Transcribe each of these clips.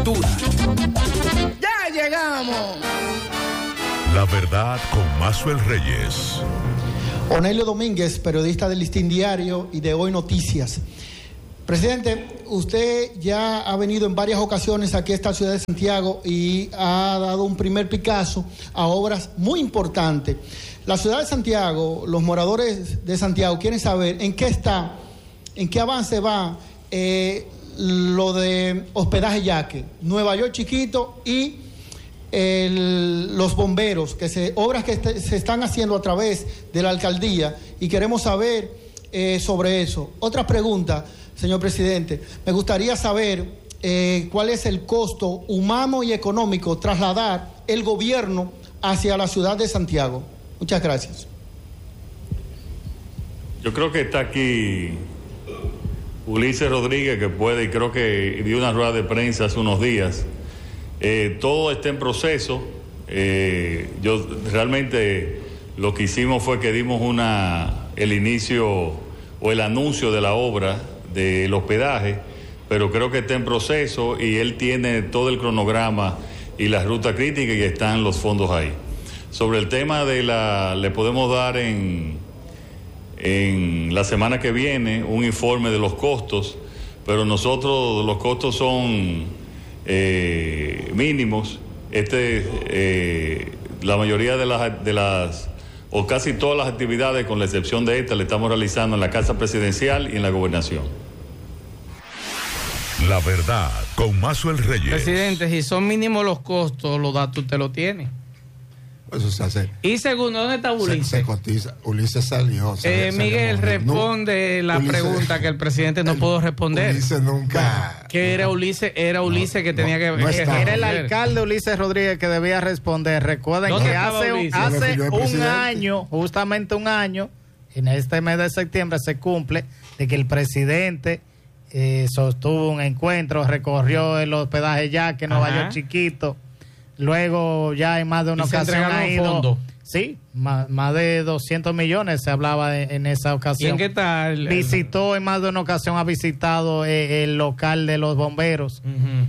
Cultura. ¡Ya llegamos! La verdad con Maxwell Reyes. Onelio Domínguez, periodista del Listín Diario y de Hoy Noticias. Presidente, usted ya ha venido en varias ocasiones aquí a esta ciudad de Santiago y ha dado un primer picazo a obras muy importantes. La ciudad de Santiago, los moradores de Santiago quieren saber en qué está, en qué avance va lo de hospedaje Yaque, Nueva York Chiquito y los bomberos, obras que se están haciendo a través de la alcaldía, y queremos saber sobre eso. Otra pregunta, señor presidente, me gustaría saber cuál es el costo humano y económico trasladar el gobierno hacia la ciudad de Santiago. Muchas gracias. Yo creo que está aquí Ulises Rodríguez, que puede, y creo que dio una rueda de prensa hace unos días. Todo está en proceso. Yo realmente lo que hicimos fue que dimos el inicio o el anuncio de la obra del hospedaje, pero creo que está en proceso y él tiene todo el cronograma y la ruta crítica y están los fondos ahí. Sobre el tema le podemos dar en la semana que viene un informe de los costos, pero nosotros los costos son mínimos. La mayoría de las o casi todas las actividades, con la excepción de esta, le estamos realizando en la Casa Presidencial y en la Gobernación. La verdad con Maxwell Reyes. Presidente, si son mínimos los costos, los datos usted los tiene. Eso se hace. Y segundo, ¿dónde está Ulises? Se cotiza. Ulises salió. Miguel, responde la pregunta que el presidente no pudo responder. Ulises nunca. Que era Ulises que tenía que era el alcalde Ulises Rodríguez que debía responder. Recuerden que hace un año, justamente un año, en este mes de septiembre se cumple de que el presidente sostuvo un encuentro, recorrió el hospedaje Yaque, Nueva York Chiquito. Luego ya en más de una ocasión ha ido fondos. Sí, más de 200 millones se hablaba en esa ocasión. ¿Y en qué tal? Visitó en más de una ocasión, ha visitado el local de los bomberos.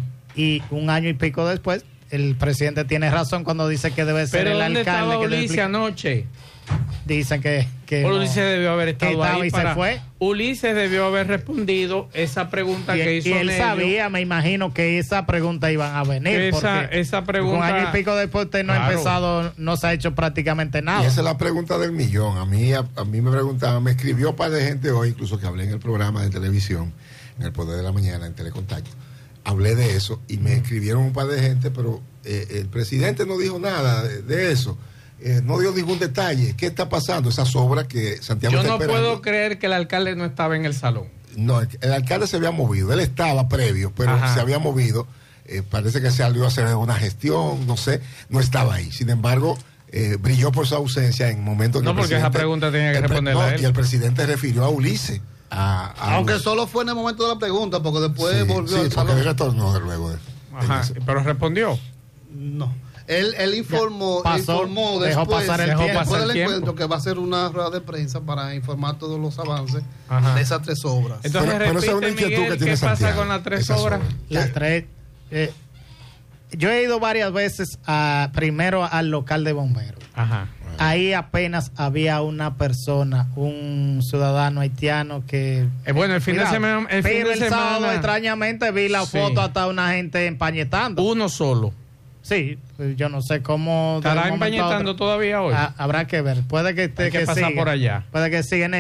Y un año y pico después, el presidente tiene razón cuando dice que debe ser el alcalde. ¿Pero dónde estaba Ulises anoche? Dicen que Ulises debió haber estado ahí. Se fue. Ulises debió haber respondido esa pregunta que hizo. Y él sabía, me imagino, que esa pregunta iban a venir. Esa pregunta. Un año y pico después usted no ha empezado, no se ha hecho prácticamente nada. Y esa es la pregunta del millón. A mí me preguntaban, me escribió un par de gente hoy, incluso que hablé en el programa de televisión, en El Poder de la Mañana, en Telecontacto. Hablé de eso y me escribieron un par de gente, pero el presidente no dijo nada de eso. No dio ningún detalle. ¿Qué está pasando? Esas obras que Santiago está esperando. Yo no puedo creer que el alcalde no estaba en el salón. No, el alcalde se había movido. Él estaba previo, pero se había movido. Parece que se salió a hacer una gestión, no sé. No estaba ahí. Sin embargo, brilló por su ausencia en momentos que no, porque esa pregunta tenía que responderla él. Y el presidente refirió a Ulises. Aunque Ulises. Solo fue en el momento de la pregunta, porque después volvió al salón. Porque él retornó luego. Pero respondió. No. Él informó dejó pasar el tiempo. Después del encuentro que va a hacer una rueda de prensa para informar todos los avances de esas 3 obras. Entonces, pero esa es una inquietud Miguel, que tiene Santiago. ¿Qué pasa con las 3 obras? Las 3. Yo he ido varias veces primero al local de bomberos. Ahí apenas había una persona, un ciudadano haitiano que... bueno, el fin de semana... El sábado, extrañamente, vi la foto hasta una gente empañetando. Uno solo. Sí, yo no sé cómo... ¿Estará empañetando todavía hoy? Habrá que ver. Puede que pasa por allá. Puede que siga.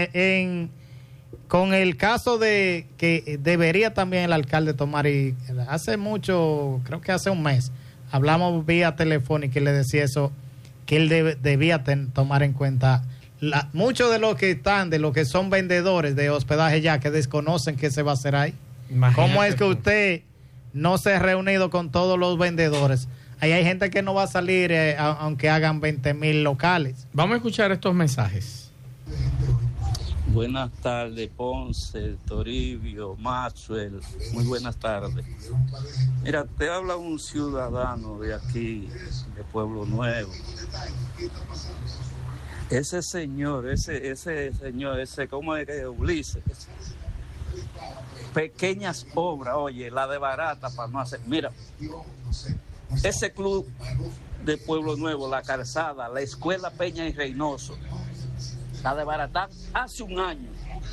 Con el caso de que debería también el alcalde tomar, y hace mucho, creo que hace un mes, hablamos vía telefónica y le decía eso, que él debía tomar en cuenta muchos de los que son vendedores de hospedaje ya, que desconocen qué se va a hacer ahí. Imagínate. ¿Cómo es que usted no se ha reunido con todos los vendedores? Ahí hay gente que no va a salir aunque hagan 20,000 locales. Vamos a escuchar estos mensajes. Buenas tardes, Ponce, Toribio, Maxwell. Muy buenas tardes. Mira, te habla un ciudadano de aquí, de Pueblo Nuevo. Ese señor, ¿cómo es que Ulises? pequeñas obras, oye, la de barata para no hacer. Mira, ese club de Pueblo Nuevo, la calzada, la escuela Peña y Reynoso, la de barata hace un año.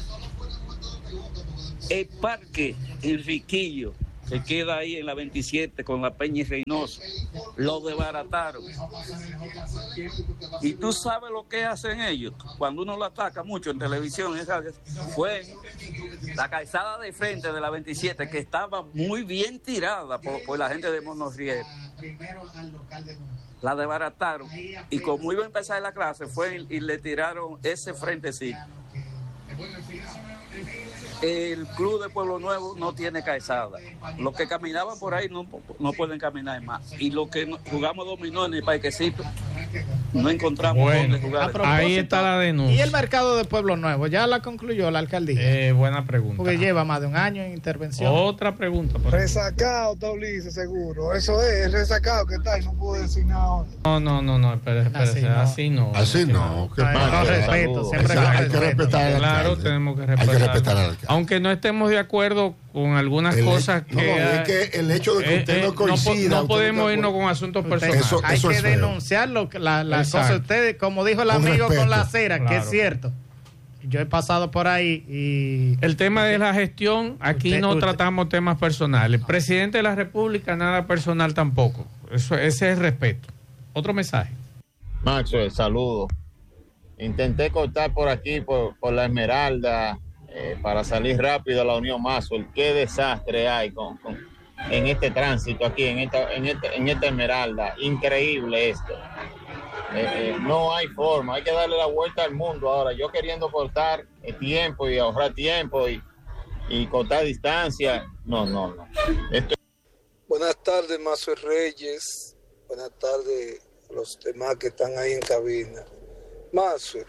El parque Enriquillo, que queda ahí en la 27 con la Peña y Reynoso, lo desbarataron. Y tú sabes lo que hacen ellos cuando uno lo ataca mucho en televisión. Fue la calzada de frente de la 27, que estaba muy bien tirada por la gente de Monorriel. La desbarataron. Y como iba a empezar la clase, fue y le tiraron ese frentecito. El club de Pueblo Nuevo no tiene calzada. Los que caminaban por ahí no pueden caminar más. Y los que jugamos dominó en el parquecito, no encontramos dónde jugar. Ahí está la denuncia. ¿Y el mercado de Pueblo Nuevo? ¿Ya la concluyó la alcaldía? Buena pregunta. Porque lleva más de un año en intervención. Otra pregunta. Resacado, está Ulises, seguro. Eso es, el resacado que está y no puedo decir nada. No, espérese, así no. Así no. Con respeto, siempre con hay que respetar al alcalde. Claro, tenemos que respetar. Hay que respetar al alcalde. Aunque no estemos de acuerdo con algunas cosas que... es que el hecho de que usted no coincida... No podemos irnos con asuntos personales. Hay que denunciar las cosas. Ustedes, como dijo el amigo con la acera, claro, que es cierto. Yo he pasado por ahí y... El tema de la gestión, aquí no tratamos temas personales. El presidente de la República, nada personal tampoco. Ese es el respeto. Otro mensaje. Maxwell, saludo. Intenté cortar por aquí, por la Esmeralda, para salir rápido a la Unión Maxwell. Qué desastre hay en este tránsito aquí, en esta Esmeralda. Increíble esto. No hay forma, hay que darle la vuelta al mundo ahora. Yo queriendo cortar tiempo y ahorrar tiempo y cortar distancia. No. Buenas tardes, Maxwell Reyes. Buenas tardes a los demás que están ahí en cabina. Maxwell,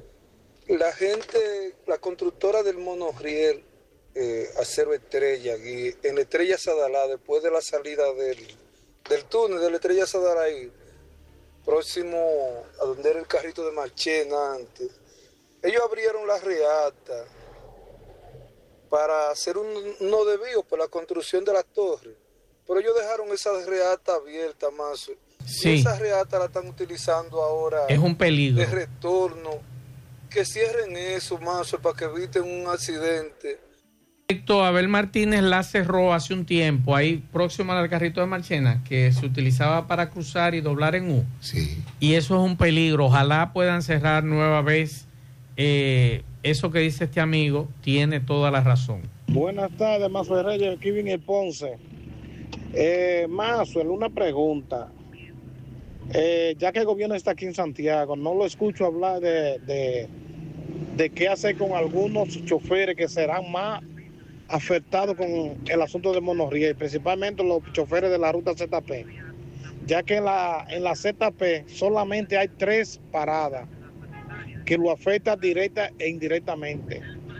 la constructora del Monorriel, Acero Estrella, y en la Estrella Sadalá, después de la salida del túnel de la Estrella Sadalá, ahí, próximo a donde era el carrito de Marchena antes, ellos abrieron la reata para hacer unos desvíos para la construcción de las torres, pero ellos dejaron esa reata abierta, más. Sí. Y esa reata la están utilizando ahora. Es un peligro. De retorno. Que cierren eso, más, para que eviten un accidente. Abel Martínez la cerró hace un tiempo, ahí próximo al carrito de Marchena, que se utilizaba para cruzar y doblar en U. Sí. Y eso es un peligro. Ojalá puedan cerrar nueva vez. Eso que dice este amigo tiene toda la razón. Buenas tardes, Maxwell Reyes, aquí viene el Ponce. Maxwell, una pregunta. Ya que el gobierno está aquí en Santiago, no lo escucho hablar de qué hacer con algunos choferes que serán más afectados con el asunto de Monorriel, principalmente los choferes de la ruta ZP, ya que en la ZP solamente hay 3 paradas que lo afectan directa e indirectamente.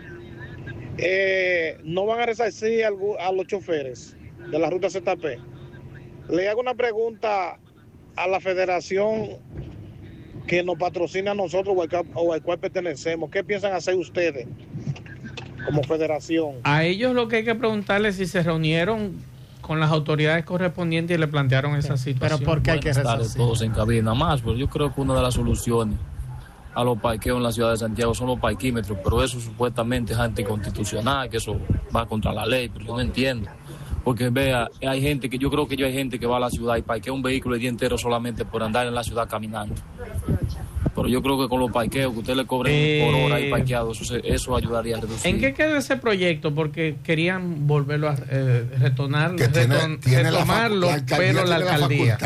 No van a resarcir a los choferes de la ruta ZP. Le hago una pregunta a la federación que nos patrocina a nosotros o al cual pertenecemos. ¿Qué piensan hacer ustedes como federación? A ellos lo que hay que preguntarles es si se reunieron con las autoridades correspondientes y le plantearon esa situación. Pero ¿por qué hay que resarcir? Todos en cabina más, pues yo creo que una de las soluciones a los parqueos en la ciudad de Santiago son los parquímetros, pero eso supuestamente es anticonstitucional, que eso va contra la ley, pero yo no entiendo. Porque vea, hay gente que hay gente que va a la ciudad y parquea un vehículo el día entero solamente por andar en la ciudad caminando. Pero yo creo que con los parqueos que usted le cobre por hora ahí parqueado, eso ayudaría a reducir. ¿En qué quedó ese proyecto? Porque querían volverlo a retomarlo, pero la alcaldía.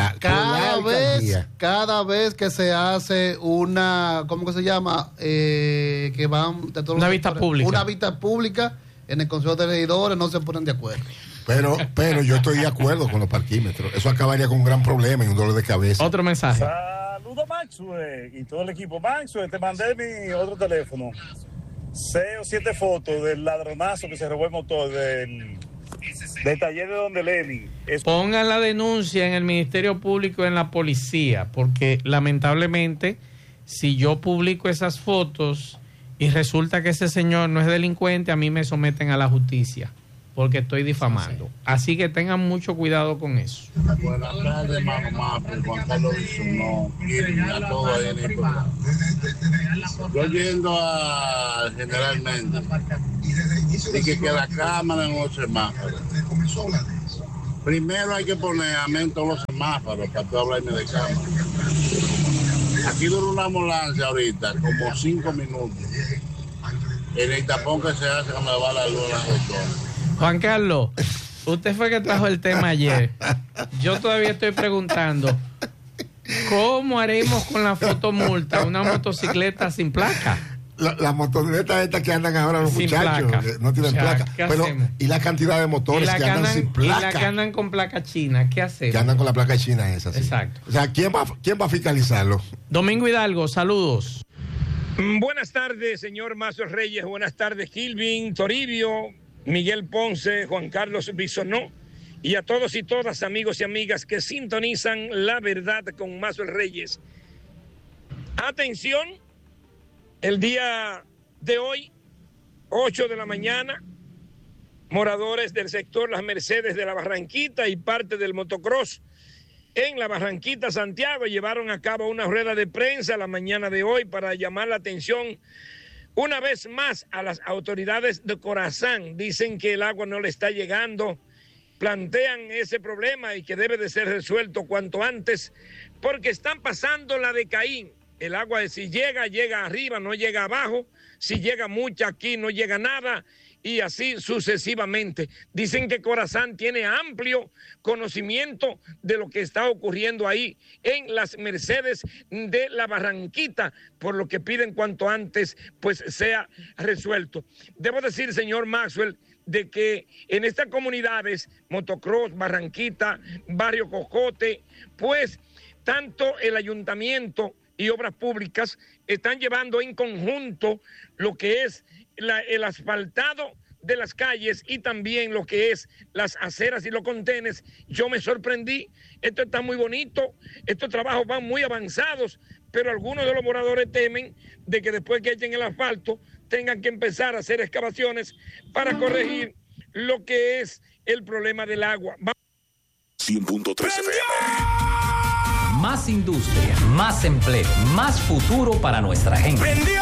Cada vez que se hace una, ¿cómo que se llama? Que van de todos una vista pública. Una vista pública en el Consejo de Regidores, no se ponen de acuerdo. Pero yo estoy de acuerdo con los parquímetros. Eso acabaría con un gran problema y un dolor de cabeza. Otro mensaje. Saludos, Maxwell y todo el equipo. Maxwell, te mandé mi otro teléfono. 6 o 7 fotos del ladronazo que se robó el motor del taller de donde Lenny. Pongan la denuncia en el Ministerio Público y en la policía, porque lamentablemente, si yo publico esas fotos y resulta que ese señor no es delincuente, a mí me someten a la justicia. porque estoy difamando. Así que tengan mucho cuidado con eso. Buenas tardes, mamá, Juan Carlos Bisonó, a todo ahí en el programa. Yo yendo a generalmente, dije que la cámara en los semáforos. Primero hay que poner amén todos los semáforos para tú hablarme de cámara. Aquí dura una ambulancia ahorita, como 5 minutos. En el tapón que se hace cuando va la luz en las rotonas. Juan Carlos, usted fue que trajo el tema ayer. Yo todavía estoy preguntando, ¿cómo haremos con la fotomulta una motocicleta sin placa? La motocicleta esta que andan ahora los sin muchachos, placa. No tienen placa. Pero, y la cantidad de motores que andan sin placa. Y la que andan con placa china, ¿qué hacemos? Que andan con la placa china esa. Sí. Exacto. O sea, ¿quién va a fiscalizarlo? Domingo Hidalgo, saludos. Buenas tardes, señor Mazo Reyes. Buenas tardes, Kilvin, Toribio, Miguel Ponce, Juan Carlos Bisonó, y a todos y todas, amigos y amigas que sintonizan La Verdad con Mazo Reyes. Atención, el día de hoy, 8 de la mañana, moradores del sector Las Mercedes de la Barranquita y parte del motocross en la Barranquita, Santiago, llevaron a cabo una rueda de prensa la mañana de hoy para llamar la atención una vez más a las autoridades de Corazán. Dicen que el agua no le está llegando, plantean ese problema y que debe de ser resuelto cuanto antes, porque están pasando la de Caín. El agua, si llega, llega arriba, no llega abajo. Si llega mucha aquí, no llega nada. Y así sucesivamente. Dicen que Corazán tiene amplio conocimiento de lo que está ocurriendo ahí en las Mercedes de la Barranquita, por lo que piden cuanto antes pues sea resuelto. Debo decir, señor Maxwell, de que en estas comunidades, Motocross, Barranquita, Barrio Cocote, pues tanto el ayuntamiento y obras públicas están llevando en conjunto lo que es el asfaltado de las calles y también lo que es las aceras y los contenes. Yo me sorprendí, esto está muy bonito, estos trabajos van muy avanzados, pero algunos de los moradores temen de que después que echen el asfalto tengan que empezar a hacer excavaciones para corregir lo que es el problema del agua. 100.3 FM. Más industria, más empleo, más futuro para nuestra gente.